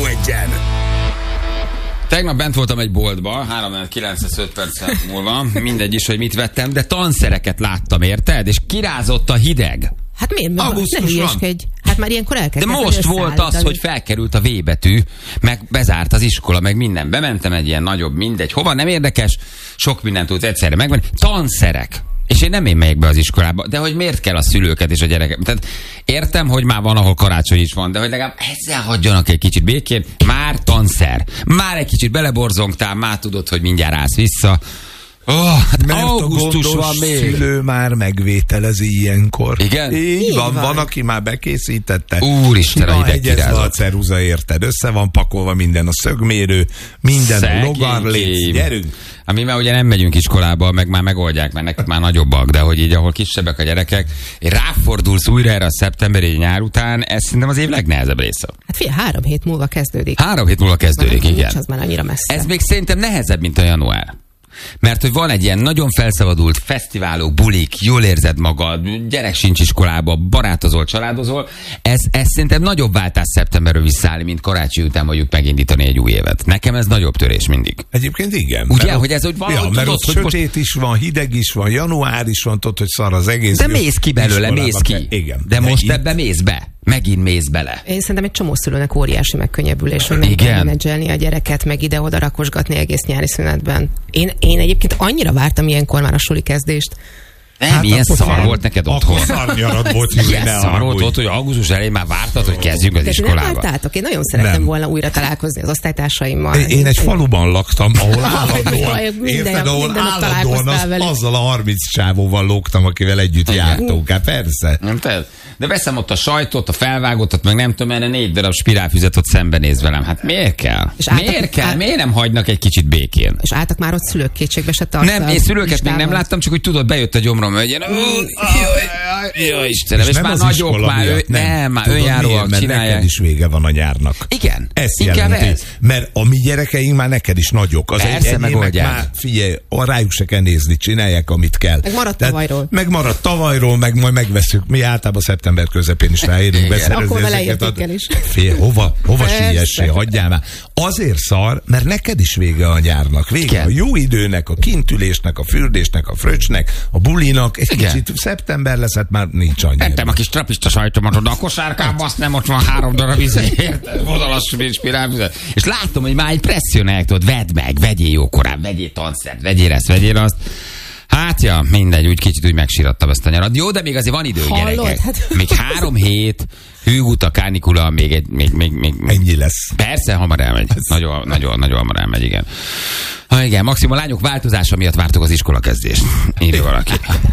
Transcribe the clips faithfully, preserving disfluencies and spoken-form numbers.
egyen. Tegnap bent voltam egy boltba, három kilencszázöt perc múlva, mindegy is, hogy mit vettem, de tanszereket láttam, érted? És kirázott a hideg. Hát miért? Ne hülyeskedj. Hát már ilyenkor elkezdett. De most volt az, hogy felkerült a V betű, meg bezárt az iskola, meg minden. Bementem egy ilyen nagyobb, mindegy. Hova, nem érdekes, sok mindent tudsz egyszerre megvenni. Tanszerek. És én nem én megyek be az iskolába, de hogy miért kell a szülőket és a gyereket? Tehát értem, hogy már van, ahol karácsony is van, de hogy legalább ezzel hagyjanak egy kicsit békén. Már tanszer. Már egy kicsit beleborzongtál, már tudod, hogy mindjárt állsz vissza. Oh, hát mert augusztus a van még. Szülő már megvételezi ilyenkor. Igen? Így van, van, van, aki már bekészítette. Úristen, a hideg kirázott. A ceruza, érted? Össze van pakolva minden, a szögmérő, minden a logarléc. Gyerünk! Hát mi már ugye nem megyünk iskolába, meg már megoldják, mert nekik már nagyobbak, de hogy így, ahol kisebbek a gyerekek, ráfordulsz újra erre a szeptemberi nyár után, ez szerintem az év legnehezebb része. Hát fél három hét múlva kezdődik. Három hét múlva kezdődik, már igen. Az már annyira messze. Ez még szerintem nehezebb, mint a január. Mert hogy van egy ilyen nagyon felszabadult fesztiválok, bulik, jól érzed magad, gyerek sincs iskolába, barátozol, családozol. Ez, ez szerintem nagyobb váltás szeptemberről visszaállni, mint karácsony után mondjuk megindítani egy új évet. Nekem ez nagyobb törés mindig. Egyébként igen. Ugye, hogy ez úgy van, ja, hogy mert tudod, hogy sötét most... is van, hideg is van, január is van, tudod, hogy szar az egész. De mész ki belőle, mész ki. Igen. De, de most itt... ebbe mész be. Megint mész bele. Én szerintem egy csomó szülőnek óriási megkönnyebbülés, hogy nem kell menedzselni a gyereket, meg ide-oda rakosgatni egész nyári szünetben. Én, én egyébként annyira vártam ilyenkor már a suli kezdést. Nem, hát milyen szar volt neked otthon? Akkor szarnyarad volt, hogy milyen szar volt ott, hogy augusztus elején már vártad, hogy kezdjünk az iskolába. Nem vártátok? Én nagyon szerettem nem. volna újra találkozni az osztálytársaimmal. Én, én egy faluban laktam, ahol állandóan, érted, ahol állandóan az, azzal a harminc csávóval lógtam, akivel együtt jártunk. Hát persze. Nem te? De veszem ott a sajtot, a felvágottat, meg nem tudom, erre négy darab spirálfüzet ott szembenéz velem. Hát miért kell? És miért álltak, kell? Áll... Miért nem hagynak egy kicsit békén? És álltak már ott szülők kétségbe se tartani. Nem, én szülőket még nem láttam, csak hogy tudod, bejött a gyomrom, hogy ilyen, jó Istenem, és, és már nagyok, már ő, nem, már önjáróak csinálják. Neked is vége van a nyárnak. Igen, ezt jelenti. Ez. Mert a mi gyerekeink már neked is nagyok. Az persze, megoldják. Már figyelj, rájuk se kell nézni, csinálják, amit kell. Meg maradt tavalyról. Meg maradt tavalyról, meg majd megveszünk. Mi általában szeptember közepén is ráérünk beszerezni. Akkor vele értékel is. Fél, hova, hova siessé, hagyjál már. Azért szar, mert neked is vége a nyárnak. Vége igen. A jó időnek, a kintülésnek, a fürdésnek, a fröccsnek, a bulinak. Egy igen. Kicsit szeptember lesz, hát már nincs annyi. Tettem a kis trapista sajtomat oda a kosárkába, azt nem, ott van három darab izért, vonalas spirálfüzet. És látom, hogy már egy presszionálják, tudod, vedd meg, vegyél jókorán, vegyél tanszert, vegyél ezt, vegyél azt. Hát ja, mindegy, úgy kicsit úgy megsirattam ezt a nyarat. Jó, de még azért van idő, hallod, gyerekek. Hát... Még három hét, hűgút a kánikula, még egy... Még, még, még, ennyi lesz. Persze, hamar elmegy. Nagyon, nagyon, nagyon hamar elmegy, igen. Ha igen, maximum a lányok változása miatt vártuk az iskola kezdést. Írja valaki.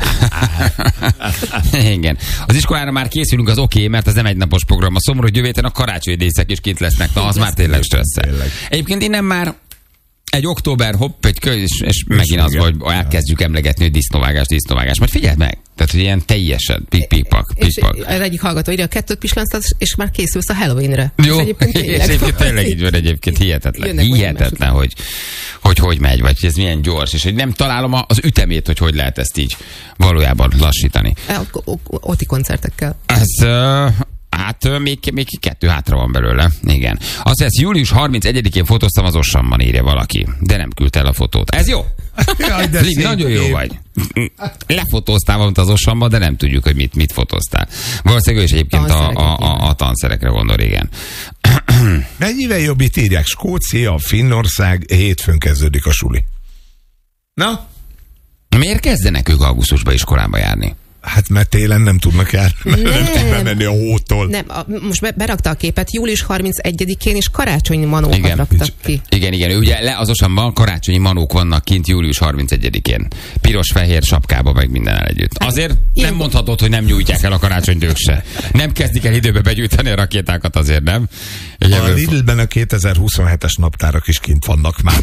Igen. Az iskolára már készülünk, az oké, okay, mert az nem egy napos program. A szomorú jövő héten a karácsonyi díszek is kint lesznek. Na, az már tényleg stresszel. Egyébként innen már egy október, hopp, egy köz, és, és megint az, hogy elkezdjük emlegetni, hogy disznóvágás, disznóvágás. Majd figyeld meg! Tehát, hogy ilyen teljesen pik-pik-pak, pik-pak. Az egyik hallgató írja, a kettőt pislánztasz, és már készülsz a Halloweenre. Jó, és egyébként tényleg, és egyébként tényleg így van egyébként. Hihetetlen. Hihetetlen, hogy, hogy hogy megy, vagy hogy ez milyen gyors, és hogy nem találom az ütemét, hogy hogy lehet ezt így valójában lassítani. Oti koncertekkel. Ez... Uh, Hát még, még kettő hátra van belőle. Igen. Azt hisz, július harmincegyedikén fotóztam az Ossamban, írja valaki. De nem küldte el a fotót. Ez jó? Jaj, de Link, nagyon jó vagy. Lefotóztál valamit az Ossamban, de nem tudjuk, hogy mit, mit fotóztál. Valószínűleg ő is egyébként a, a, a, a tanszerekre gondol, igen. Mennyivel jobb itt írják? Skócia, Finnország, hétfőn kezdődik a suli. Na? Miért kezdenek ők augusztusban iskolába járni? Hát mert télen nem tudnak járni, nem, nem tudnak menni a hótól. Nem, a, most be, berakta a képet, július harmincegyedikén is karácsonyi manókat igen, raktak ki. Igen, igen, ő ugye le az Osamban karácsonyi manók vannak kint július harmincegyedikén. Piros-fehér sapkába, meg mindennel együtt. Azért ilyen nem mondhatod, hogy nem nyújtják el a karácsonyt ők se. Nem kezdik el időbe begyújtani a rakétákat, azért nem. Ugye a Lidlben a kétezer-huszonhetes naptárak is kint vannak már.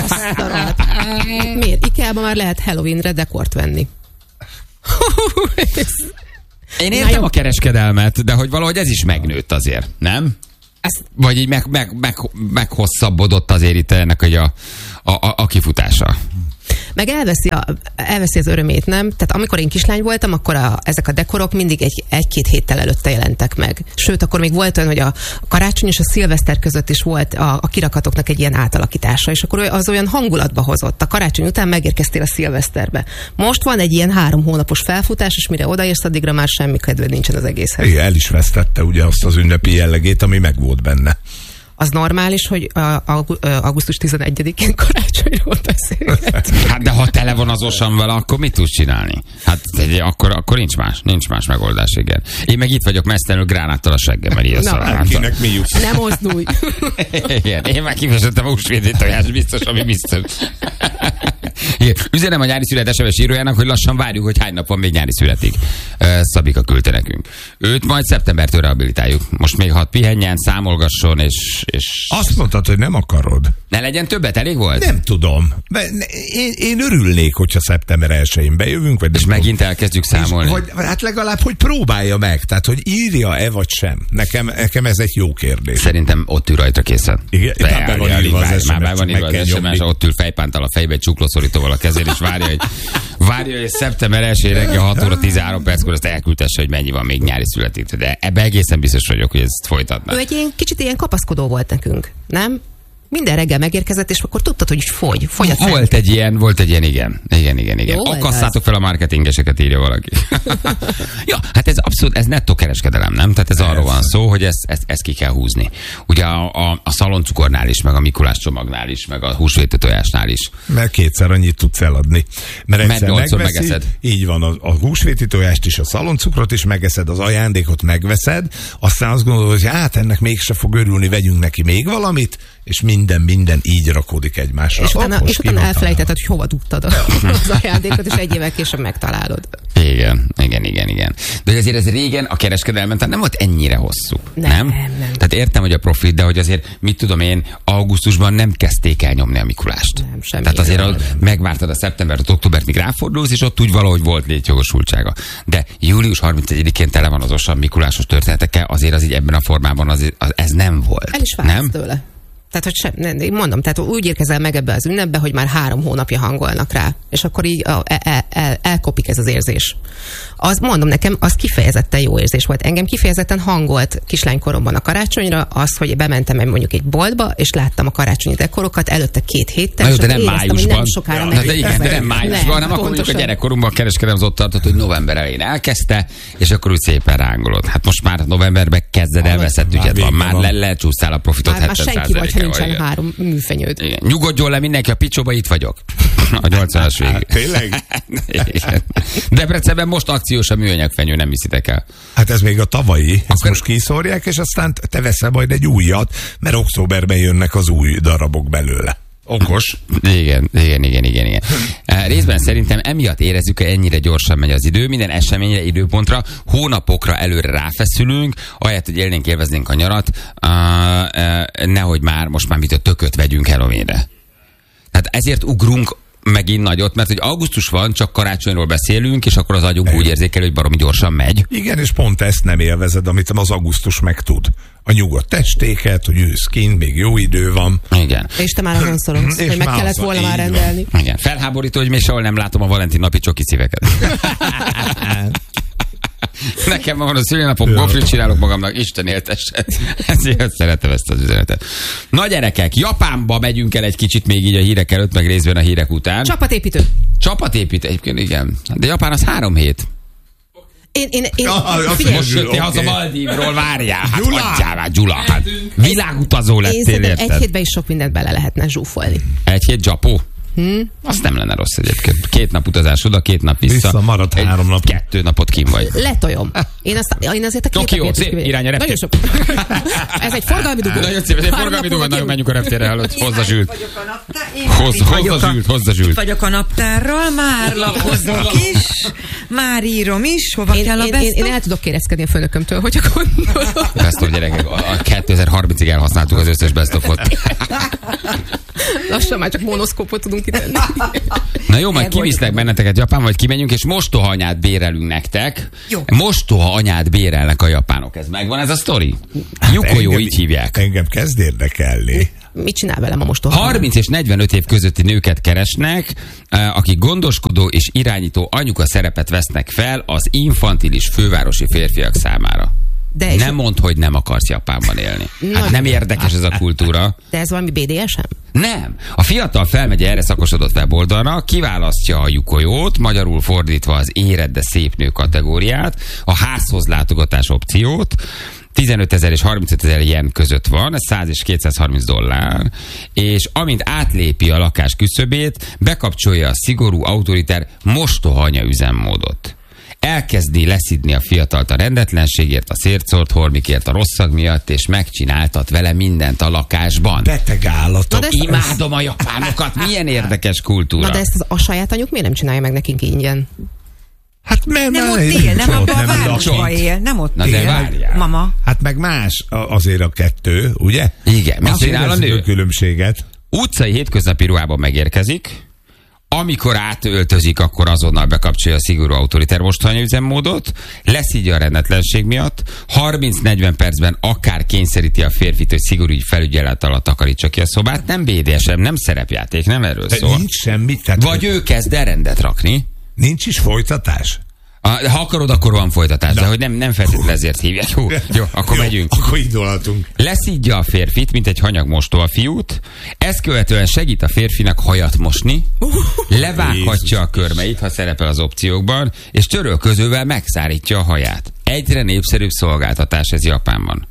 Miért? Ikeában már lehet Halloweenre dekort venni. Én értem a kereskedelmet, de hogy valahogy ez is megnőtt azért, nem? Ezt... Vagy így meg, meg, meg, meghosszabbodott azért itt ennek hogy a, a, a, a kifutása. Meg elveszi, a, elveszi az örömét, nem? Tehát amikor én kislány voltam, akkor a, ezek a dekorok mindig egy, egy-két héttel előtte jelentek meg. Sőt, akkor még volt olyan, hogy a karácsony és a szilveszter között is volt a, a kirakatoknak egy ilyen átalakítása, és akkor az olyan hangulatba hozott. A karácsony után megérkeztél a szilveszterbe. Most van egy ilyen három hónapos felfutás, és mire odaérsz, addigra már semmi kedved nincsen az egészhez. Igen, el is vesztette ugye azt az ünnepi jellegét, ami meg volt benne. Az normális, hogy a, a, augusztus tizenegyedikén karácsonyról beszélget. Hát de ha tele van az osam vele, akkor mit tudsz csinálni? Hát akkor, akkor nincs más, nincs más megoldás, igen. Én meg itt vagyok mesztelenül gránáttal a seggemmel, ilyen szarán. Kinek mi jussz? Nem mozdulj. Igen, én már kifejezettem a húsvéti tojás, biztos, ami biztos. Igen. Üzenem a nyári szület es em es írójának, hogy lassan várjuk, hogy hány nap van még nyári születig. Szabika küldte nekünk. Őt majd szeptembertől rehabilitáljuk. Most még hadd pihenjen, számolgasson, és, és... Azt mondtad, hogy nem akarod. Ne legyen többet, elég volt? Nem tudom. Én, én örülnék, hogyha szeptember elsején bejövünk. Vagy és megint elkezdjük számolni. És, vagy, hát legalább, hogy próbálja meg. Tehát, hogy írja-e, vagy sem. Nekem, nekem ez egy jó kérdés. Szerintem ott ül rajta készen. Igen, be, be van írva az es em es. Már be van írva az es em es, ott ül fejpántal a fejbe, egy csuklószorítóval a kezén, és várja, hogy, várja, hogy szeptember elsején reggel hat óra tizenhárom perckor azt elküldtesse, hogy mennyi van még nyári születik. De ebbe egészen biztos vagyok, hogy ezt folytatná. Ő egy ilyen, kicsit ilyen kapaszkodó volt nekünk, nem? Minden reggel megérkezett, és akkor tudtad, hogy fogy. fogy volt egy ilyen, volt egy ilyen, igen. Igen, igen, igen. Akasszátok fel a marketingeseket, írja valaki. Ja, hát ez abszolút, ez nettó kereskedelem, nem? Tehát ez Persze. arról van szó, hogy ezt, ezt, ezt ki kell húzni. Ugye a, a, a szaloncukornál is, meg a Mikulás csomagnál is, meg a húsvéti tojásnál is. Mert kétszer annyit tudsz eladni. Mert egyszer Mert megeszed. Így van, a, a húsvéti tojást is, a szaloncukrot is megeszed, az ajándékot megveszed, aztán azt gondolod, hogy hát ennek mégse fog örülni, vegyünk neki még valamit, és minden, minden így rakódik egymásra. És utána, és utána elfelejtetted, hogy hova dugtad az ajándékot, és egy évvel később megtalálod. Igen, igen, igen, igen. De azért ez régen a kereskedelmen tehát nem volt ennyire hosszú. Nem, nem? nem, nem. Tehát értem, hogy a profit, de hogy azért, mit tudom én, augusztusban nem kezdték el nyomni a Mikulást. Nem, semmi. Tehát azért a, megvártad a szeptembert, októbert, míg ráfordulsz, és ott úgy valahogy volt létjogosultsága. De július harmincegyedikén tele van az osan Mikulásos történetekkel, azért az így ebben a formában az, az, ez nem volt. El is vársz tőle. Tehát, hogy sem, nem, mondom, tehát úgy érkezel meg ebbe az ünnepbe, hogy már három hónapja hangolnak rá, és akkor így el, el, el, elkopik ez az érzés. Az, mondom nekem, az kifejezetten jó érzés volt. Engem kifejezetten hangolt kislánykoromban a karácsonyra az, hogy bementem mondjuk egy boltba, és láttam a karácsonyi dekorokat előtte két héttel. Na jó, de nem májusban. Nem sokára ja, de igen, de nem májusban, hanem akkor mondjuk a gyerekkorunkban a kereskedelem az ott tartott, hogy november elején elkezdte, és akkor úgy szépen rángolod. Hát most már novemberben kezded el veszett ügyet van. Már le, lecsúsztál a profitot hetven százalékával. Nincsen három műfenyőd. Igen. Nyugodjon le mindenki, a picsóba itt vagyok. A nyolcvanas végig. Tényleg? Debrecenben most akciós a műanyag fenyő, nem hiszitek el. Hát ez még a tavalyi. Ezt Akkor... most kiszórják, és aztán te veszel majd egy újat, mert októberben jönnek az új darabok belőle. Okos. Igen, igen, igen, igen, igen. Részben szerintem emiatt érezzük, hogy ennyire gyorsan megy az idő, minden eseményre, időpontra, hónapokra előre ráfeszülünk, ahelyett, hogy élnénk, élveznénk a nyarat, nehogy már most már mit a tököt vegyünk Halloweenre. Tehát ezért ugrunk megint nagyot, mert hogy augusztus van, csak karácsonyról beszélünk, és akkor az agyunk úgy érzékel, hogy baromi gyorsan megy. Igen, és pont ezt nem élvezed, amit az augusztus meg tud. A nyugodt testéket, hogy ülsz kint, még jó idő van. Igen. És te már azon szorongsz, hogy meg kellett volna már rendelni. Van. Igen. Felháborító, hogy még sehol nem látom a Valentin napi csoki szíveket. Nekem van a szülinapom, gofrit csinálok magamnak, Isten éltessen. Ezért szeretem ezt az üzenetet. Na gyerekek, Japánba megyünk el egy kicsit még így a hírek előtt, meg részben a hírek után. Csapatépítő. Csapatépítő, egyébként igen. De Japán az három hét. Én, én, én, ja, figyelj, most jöttél okay. haza Maldívról, várjál. Hát adjál már, Gyula. Hát világutazó lettél, érted? Egy hétben is sok mindent bele lehetne zsúfolni. Egy hét Japó? Hmm? Azt nem lenne rossz egyébként. Két nap utazás oda, két nap vissza. Vissza maradt három nap. Kettő napot kim vagy. Letojom. Én, azt, én azért a két Tokió, napért... Tokió, szép irány a reptér. Ez egy forgalmi dugó. Nagyon szép, ez egy forgalmi dugó. Nagyon menjünk a reptérre, hallott. Hozza zsült. Hozza zsült, hozza zsült. Itt vagyok a naptárral, már lapozok is, már írom is, hova én, kell a én, best én, én el tudok kérezkedni a főnökömtől, hogyha gondolom. Best of, gyerekek, a kétezer-harmincig elhasználtuk az összes best of-ot. Lassan már csak monoszkópot tudunk kitenni. Na jó, majd kivisznek benneteket Japán, vagy kimegyünk, és mostoha anyát bérelünk nektek. Jó. Mostoha anyát bérelnek a japánok. Ez megvan ez a sztori? Yukojó, így hívják. Engem kezd érdekelni. mit csinál velem a mostoha? harminc és negyvenöt év közötti nőket keresnek, akik gondoskodó és irányító anyuka szerepet vesznek fel az infantilis fővárosi férfiak számára. De nem mondd, hogy nem akarsz Japánban élni. Hát nem érdekes ez a kultúra. De ez valami bé dé es em? Nem. A fiatal felmegy erre szakosodott weboldalra, kiválasztja a yukojót, magyarul fordítva az érett, de szép nő kategóriát, a házhoz látogatás opciót, tizenötezer és harmincötezer yen között van, ez száz és kétszázharminc dollár, és amint átlépi a lakás küszöbét, bekapcsolja a szigorú, autoritár mostoha anya üzemmódot. Elkezdi leszidni a fiatalt a rendetlenségért, a szértszórt hormikért, a rossz szag miatt, és megcsináltat vele mindent a lakásban. Beteg állatok. Imádom a japánokat, milyen érdekes kultúra. Na de ezt az, a saját anyjuk miért nem csinálja meg nekünk ingyen? Hát mert nem ott él, nem abban a városban él, nem ott Na él. De várjál. Mama. Hát meg más azért a kettő, ugye? Igen, mit csinál a nő? A különbséget. Utcai hétköznapi ruhában megérkezik, amikor átöltözik, akkor azonnal bekapcsolja a szigorú autoritár mostoha üzemmódot, leszidja a rendetlenség miatt, harminc-negyven percben akár kényszeríti a férfit, hogy szigorú felügyelet alatt takarítsa ki a szobát. Nem bé dé es em, nem szerepjáték, nem erről De szól. nincs semmi. Tehát Vagy ő kezd el rendet rakni. Nincs is folytatás? A, ha akarod, akkor van folytatás, de hogy nem, nem feltétlenül ezért hívják. Jó, jó, akkor jó, megyünk. Akkor indulhatunk. Leszidja a férfit, mint egy hanyag mostoha fiút, ezt követően segít a férfinak hajat mosni, levághatja a körmeit, ha szerepel az opciókban, és törölközővel megszárítja a haját. Egyre népszerűbb szolgáltatás ez Japánban.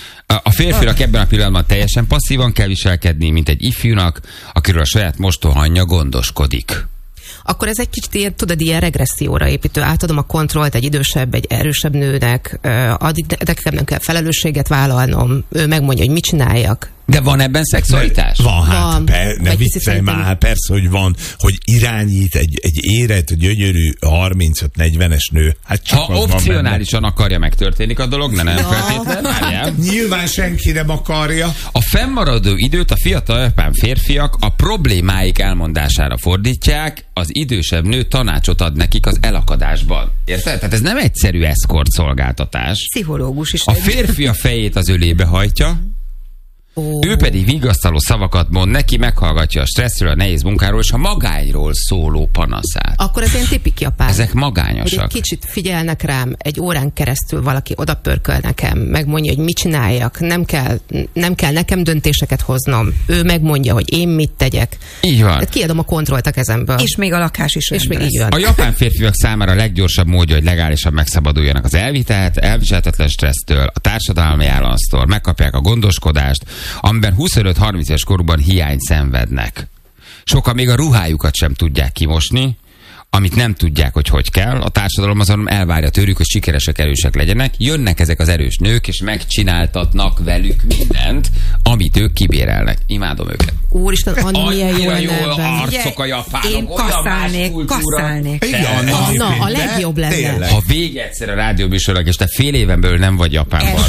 A férfinak ebben a pillanatban teljesen passzívan kell viselkedni, mint egy ifjúnak, akiről a saját mostoha anyja gondoskodik. Akkor ez egy kicsit ilyen, tudod, ilyen regresszióra építő. Átadom a kontrollt egy idősebb, egy erősebb nőnek, addig nekem nem kell felelősséget vállalnom, ő megmondja, hogy mit csináljak. De van ebben szexualitás? Van, hát, Van. per, ne viccelj már, hát persze, hogy van, hogy irányít egy, egy érett, gyönyörű harmincöt-negyvenes nő. Hát csak ha opcionálisan akarja, megtörténik a dolog, de nem ja. feltétlenül. Nyilván senki nem akarja. A fennmaradó időt a fiatal japán férfiak a problémáik elmondására fordítják, az idősebb nő tanácsot ad nekik az elakadásban. Érted? Tehát ez nem egyszerű eszkort szolgáltatás. Pszichológus is. A férfi a fejét az ölébe hajtja, Oh. ő pedig vigasztaló szavakat mond neki, meghallgatja a stresszről, a nehéz munkáról és a magányról szóló panaszát. Akkor ez ilyen tipik japán. Ezek magányosak. Hogy egy kicsit figyelnek rám, egy órán keresztül valaki odapörköl nekem, megmondja, hogy mit csináljak, nem kell, nem kell nekem döntéseket hoznom. Ő megmondja, hogy én mit tegyek. Így van. Hát kiadom a kontrollt a kezemből. És még a lakás is. És még így van. A japán férfiak számára a leggyorsabb módja, hogy legálisan megszabaduljanak az elvitelt, elviselhetetlen stressztől, a társadalmi államsztól, megkapják a gondoskodást, amiben huszonöt-harminc éves korukban hiány szenvednek. Sokan még a ruhájukat sem tudják kimosni, amit nem tudják, hogy hogy kell. A társadalom azon elvárja tőlük, hogy sikeresek, erősek legyenek. Jönnek ezek az erős nők, és megcsináltatnak velük mindent, amit ők kibérelnek. Imádom őket. Úristen, Anna, milyen jó jó neve. arcok a japánok. Én kasszálnék, kasszálnék. Na, a legjobb lenne. Tényleg. Ha vége egyszer a rádióműsornak, és te fél éven belül nem vagy Japánban.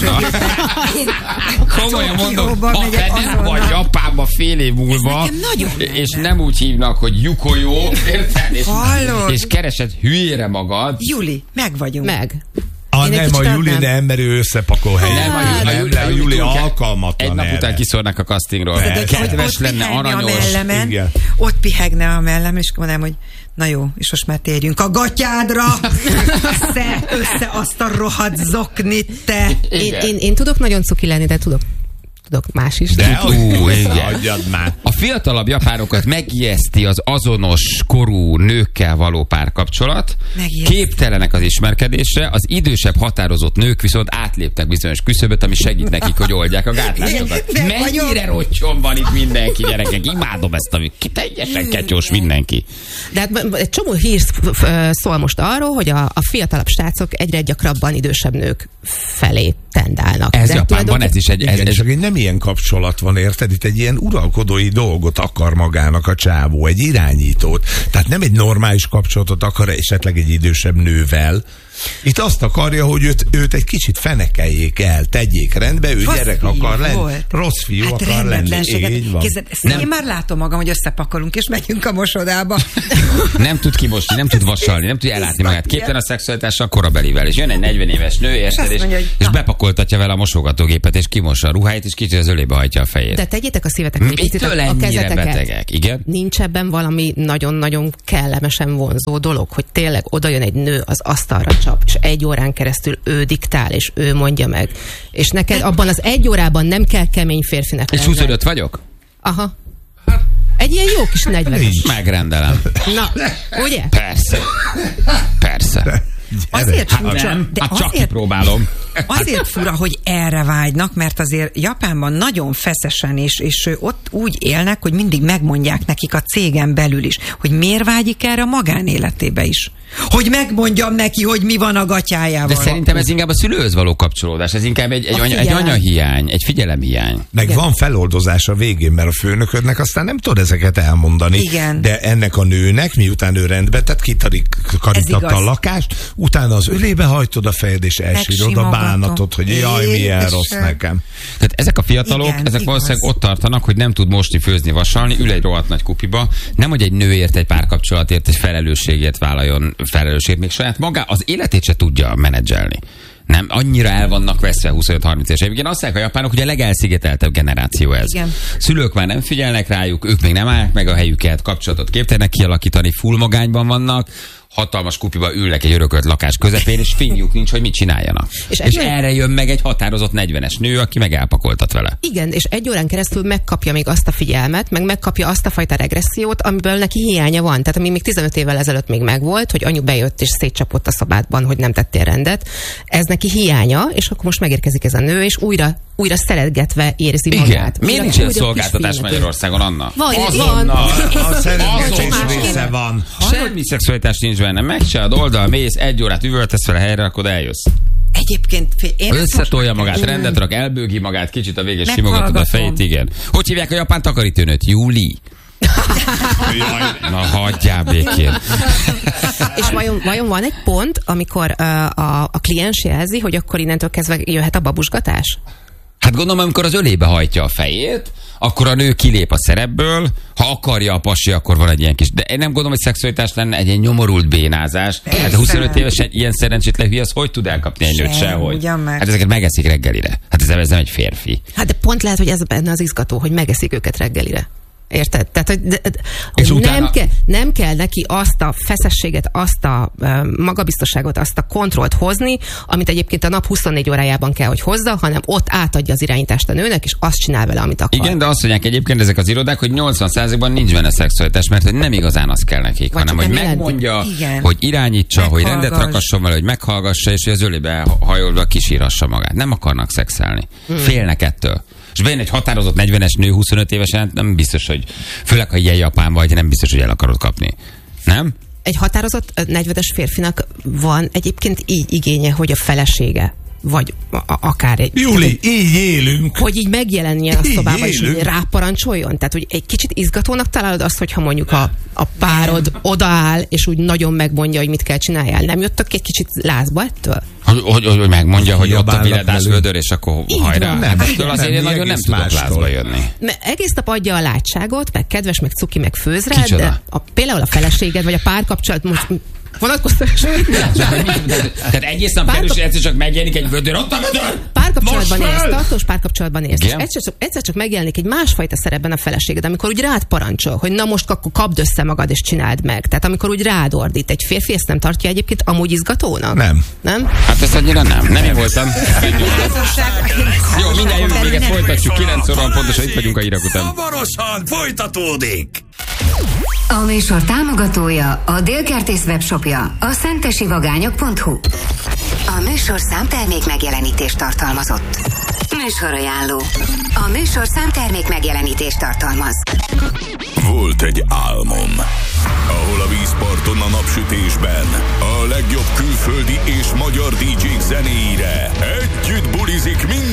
Komolyan mondom, ha te nem vagy Japánban fél év múlva, és nem úgy hívnak, hogy Yukoyo, érted? És, és keresed hülyére magad. Juli, meg vagyunk. Meg. Ah, nem, a Juli nem, mert ő összepakol helyen. Nem, a Juli, nem, nem, a Juli alkalmatlan egy nap erre. után kiszórnak a castingról. Kedves lenne, aranyos. Mellemen, ott pihegne a mellem, és mondanám, hogy na jó, és most már térjünk a gatyádra. Szedd össze azt a rohadt zoknit, te. Én, én, én tudok nagyon cuki lenni, de tudok tudok más is. De Ú, adjad már. A fiatalabb japánokat megijeszti az azonos korú nőkkel való párkapcsolat, Megijeszti. képtelenek az ismerkedésre, az idősebb határozott nők viszont átléptek bizonyos küszöböt, ami segít nekik, hogy oldják a gátlásokat. De Mennyire rottyon van itt mindenki, gyerekek, imádom ezt, ami teljesen ketyós mindenki. De hát egy csomó hír szól most arról, hogy a, a fiatalabb srácok egyre gyakrabban idősebb nők felé tendálnak. Ez De Japánban ez is egy... Ez, Igen, ez, csak egy nem ilyen kapcsolat van, érted? Itt egy ilyen uralkodói dolgot akar magának a csávó, egy irányítót. Tehát nem egy normális kapcsolatot akar esetleg egy idősebb nővel, Itt azt akarja, hogy őt, őt egy kicsit fenekeljék el, tegyék rendbe, ő Rossz gyerek akar lenni. Volt. Rossz fiú hát akar lenni. Így van. Kézzel, én már látom magam, hogy összepakolunk, és megyünk a mosodába. Nem tud kimosni, nem tud vasalni, nem tudja ellátni magát. Képtelen a szexualitással korabelivel. És jön egy negyven éves nő, érted, és, mondja, és, hogy és na. bepakoltatja vele a mosogatógépet, és kimossa a ruháit, és kicsit az ölébe hajtja a fejét. De tegyétek a szívetek, Mitől a ennyire kezeteket. betegek? Igen? Nincs ebben valami nagyon-nagyon kellemesen vonzó dolog, hogy tényleg oda jön egy nő, az asztalra csap, és egy órán keresztül ő diktál, és ő mondja meg. És neked abban az egy órában nem kell kemény férfinek És lenned. huszonöt vagyok? Aha. Egy ilyen jó kis negyvenes. Megrendelem. Na, ugye? Persze. Persze. Azért Hát furcsa, nem, de hát csak azért, kipróbálom. azért fura, hogy erre vágynak, mert azért Japánban nagyon feszesen, és, és ott úgy élnek, hogy mindig megmondják nekik a cégen belül is, hogy miért vágyik erre a magánéletébe is. Hogy megmondjam neki, hogy mi van a gatyájával. De szerintem ez inkább a szülőhöz való kapcsolódás. Ez inkább egy, egy, anya, egy anyahiány, egy figyelemhiány. Meg Igen. van feloldozás a végén, mert a főnöködnek aztán nem tud ezeket elmondani. Igen. De ennek a nőnek, miután ő rendbe tett, kitarítatta a lakást, utána az ölébe hajtod a fejed, és elsírod a bánatot, hogy jaj, milyen rossz nekem. Tehát ezek a fiatalok, Igen, ezek igaz. valószínűleg ott tartanak, hogy nem tud mosni, főzni, vasalni, ül egy rohadt nagy kupiba, nem hogy egy nőért, egy párkapcsolatért, egy felelősségért vállaljon felelősségért, még saját magá az életét se tudja menedzselni. Nem, annyira el vannak veszve huszonöt-harminc éves évig. Igen, azt mondják a japánok, hogy a legelszigeteltebb generáció ez. Igen. Szülők már nem figyelnek rájuk, ők még nem állják meg a helyüket, kapcsolatot képtelenek kialakítani, full magányban vannak, hatalmas kupiba ülnek egy örökölt lakás közepén, és fingjuk nincs, hogy mit csináljanak. És, és egy erre jön meg egy határozott negyvenes nő, aki meg elpakoltat vele. Igen, és egy órán keresztül megkapja még azt a figyelmet, meg megkapja azt a fajta regressziót, amiből neki hiánya van. Tehát ami még tizenöt évvel ezelőtt még megvolt, hogy anyu bejött és szétcsapott a szobádban, hogy nem tettél rendet. Ez neki hiánya, és akkor most megérkezik ez a nő, és újra újra szeretgetve érzi Igen. magát. Miért Újra- nincs ilyen újra szolgáltatás kisfiúnak Magyarországon, Anna? Van, Azonnal. A szeretgetés Azonnal. része van. Semmi szexualitás nincs benne. Megcsinálod oldal, mész, egy órát üvöltesz fel a helyre, akkor eljössz. Egyébként fél- én ezt Összetolja most- magát, rendet rak, elbőgi magát, kicsit a végén Meghallgatom. simogatod a fejét, igen. Hogy hívják a japán takarítónőt? Júli. Na, hagyjál békén. És vajon, vajon van egy pont, amikor uh, a, a kliens jelzi, hogy akkor innentől kezdve jöhet a babusgatás? Hát gondolom, amikor az ölébe hajtja a fejét, akkor a nő kilép a szerepből, ha akarja a pasi, akkor van egy ilyen kis... De én nem gondolom, hogy szexualitás lenne egy ilyen nyomorult bénázás. Persze. Hát a huszonöt éves egy ilyen szerencsétlen hülye, az hogy tud elkapni egy nőt Sem, sehogy? ugyan meg. Hát ezeket megeszik reggelire. Hát ez, ez nem egy férfi. Hát de pont lehet, hogy ez benne az izgató, hogy megeszik őket reggelire. Érted? Tehát, hogy, de, de, És hogy utána- nem, ke, nem kell neki azt a feszességet, azt a uh, magabiztosságot, azt a kontrollt hozni, amit egyébként a nap huszonnégy órájában kell, hogy hozza, hanem ott átadja az irányítást a nőnek, és azt csinál vele, amit akar. Igen, de azt mondják egyébként ezek az irodák, hogy nyolcvan százalékban nincs benne szexualitás, mert hogy nem igazán az kell nekik, Vagy hanem csak hogy nem jelenti. megmondja, Igen. hogy irányítsa, hogy rendet Meghallgass. rakasson vele, hogy meghallgassa, és hogy az ölébe hajolva kisírassa magát. Nem akarnak szexelni. Hmm. Félnek ettől. És bejön egy határozott negyvenes nő huszonöt évesen, nem biztos, hogy főleg, ha ilyen Japán vagy, nem biztos, hogy el akarod kapni. Nem? Egy határozott ö, negyvenes férfinak van egyébként így igénye, hogy a felesége, vagy a, a, akár egy... Júli, így élünk. hogy így megjelenjen a Így szobában, és élünk. így ráparancsoljon. Tehát, hogy egy kicsit izgatónak találod azt, hogyha mondjuk a, a párod odaáll, és úgy nagyon megmondja, hogy mit kell csináljál. Nem jöttök egy kicsit lázba ettől? Hogy, hogy, hogy megmondja, hogy ott a Hiabálnak viledás velünk. vödör, és akkor Így hajrá. van. Hát Nem, ettől azért nem, én nagyon nem egész tudok mástól. lázba jönni. Mert egész nap adja a látságot, meg kedves, meg cuki, meg főz rá, Kicsoda? de a, például a feleséged, vagy a párkapcsolat, most vonatkoztatás. Tehát egész nap Párkap- kerül, és egyszer csak megjelenik egy vödör, ott a vödör! Párkapcsolatban Most élsz, fel! tartós párkapcsolatban élsz, és Igen? egyszer csak, egyszer csak megjelenik egy másfajta szerepben a feleséged, amikor úgy rád parancsol, hogy na most akkor kapd össze magad és csináld meg. Tehát amikor úgy rád ordít. Egy férfi ezt nem tartja egyébként amúgy izgatónak? Nem. Nem? Hát ezt annyira nem. Nem én voltam. Jó, mindjárt jövünk, még ezt folytatjuk. kilenc óra van pontosan, itt vagyunk a hírek után. Hamarosan folytatódik! A műsor támogatója a Délkertész webshopja, a szentesivagányok pont hu. A műsor számtermék megjelenítést tartalmazott. Műsorajánló. A műsor számtermék megjelenítést tartalmaz. Volt egy álmom, ahol a vízparton a napsütésben a legjobb külföldi és magyar dé dzsék zenéire együtt bulizik minden